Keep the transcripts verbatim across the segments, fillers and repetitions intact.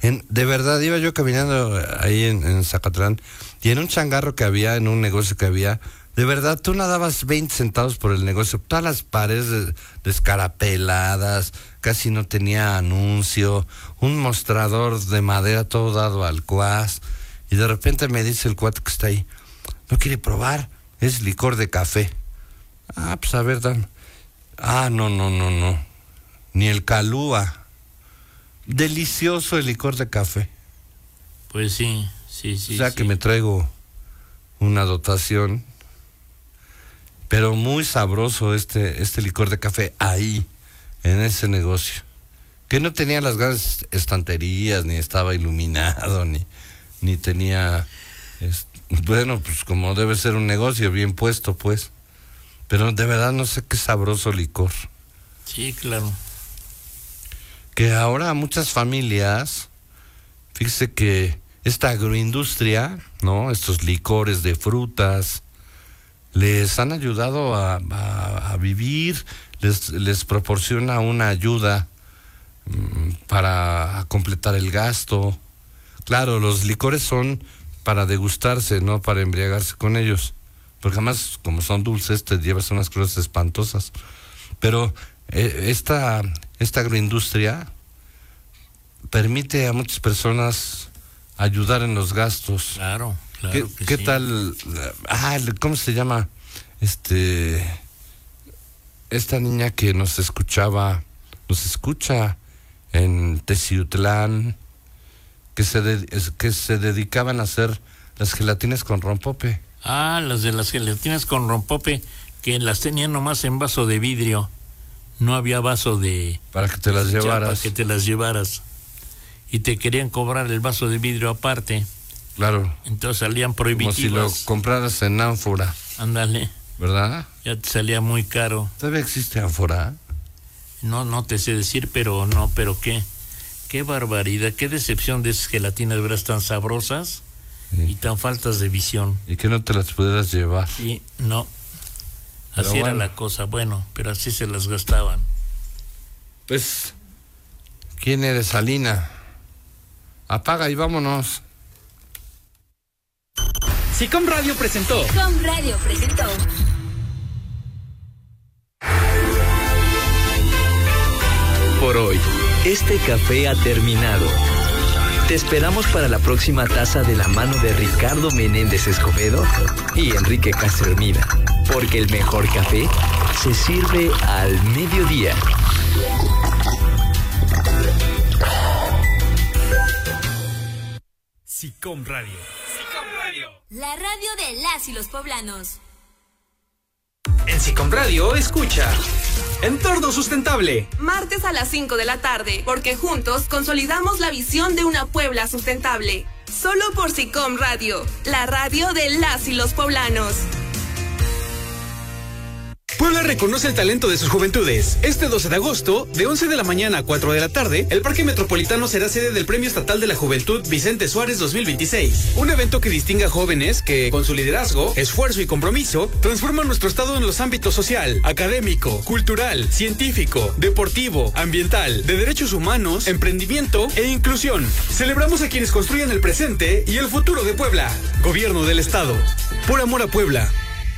En, de verdad, iba yo caminando ahí en, en Zacatlán, y en un changarro que había, en un negocio que había, de verdad, tú nadabas veinte centavos por el negocio, todas las paredes descarapeladas, casi no tenía anuncio, un mostrador de madera todo dado al cuas, y de repente me dice el cuate que está ahí, ¿no quiere probar? Es licor de café. Ah, pues a ver, dan. Ah, no, no, no, no, ni el Calúa. Delicioso el licor de café. Pues sí, sí, sí. O sea sí. que me traigo una dotación, pero muy sabroso este, este licor de café ahí, en ese negocio. Que no tenía las grandes estanterías, ni estaba iluminado, ni, ni tenía, es, bueno, pues como debe ser un negocio bien puesto, pues. Pero de verdad no sé qué sabroso licor. Sí, claro. Que ahora muchas familias, fíjese que esta agroindustria, ¿no? Estos licores de frutas, les han ayudado a, a, a vivir, les, les proporciona una ayuda mmm, para completar el gasto. Claro, los licores son para degustarse, no para embriagarse con ellos, porque además, como son dulces, te llevas unas cosas espantosas. Pero eh, esta, esta agroindustria permite a muchas personas ayudar en los gastos. Claro, claro. ¿Qué, que qué sí. tal? Ah, ¿cómo se llama? Este, esta niña que nos escuchaba, nos escucha en Teciutlán, que se de, que se dedicaban a hacer las gelatinas con rompope. Ah, las de las gelatinas con rompope, que las tenían nomás en vaso de vidrio. No había vaso de... Para que te las llevaras. Para que te las llevaras. Y te querían cobrar el vaso de vidrio aparte. Claro. Entonces salían prohibitivas. Como si lo compraras en ánfora. Ándale. ¿Verdad? Ya te salía muy caro. ¿Todavía existe ánfora? No, no te sé decir, pero no, pero qué. Qué barbaridad, qué decepción de esas gelatinas, veras, tan sabrosas. Sí. Y tan faltas de visión. Y que no te las pudieras llevar. Sí, no. Pero así bueno. era la cosa, bueno, pero así se las gastaban. Pues, ¿quién eres, Alina? Apaga y vámonos. Sicom Radio presentó. Sicom Radio presentó. Por hoy, este café ha terminado. Te esperamos para la próxima taza de la mano de Ricardo Menéndez Escobedo y Enrique Castro Hermida, porque el mejor café se sirve al mediodía. Sicom Radio. Sicom Radio. La radio de las y los poblanos. En Sicom Radio escucha Entorno Sustentable. Martes a las cinco de la tarde, porque juntos consolidamos la visión de una Puebla sustentable. Solo por Sicom Radio, la radio de las y los poblanos. Puebla reconoce el talento de sus juventudes. Este doce de agosto, de once de la mañana a cuatro de la tarde, el Parque Metropolitano será sede del Premio Estatal de la Juventud Vicente Suárez dos mil veintiséis. Un evento que distinga a jóvenes que, con su liderazgo, esfuerzo y compromiso, transforman nuestro estado en los ámbitos social, académico, cultural, científico, deportivo, ambiental, de derechos humanos, emprendimiento e inclusión. Celebramos a quienes construyan el presente y el futuro de Puebla. Gobierno del Estado. Por amor a Puebla.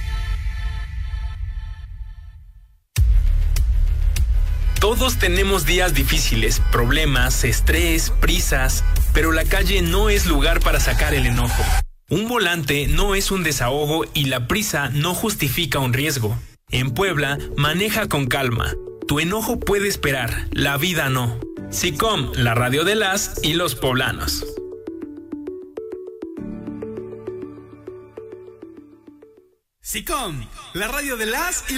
Todos tenemos días difíciles, problemas, estrés, prisas, pero la calle no es lugar para sacar el enojo. Un volante no es un desahogo y la prisa no justifica un riesgo. En Puebla, maneja con calma. Tu enojo puede esperar, la vida no. Sicom, la radio de las y los poblanos. Sicom, la radio de las y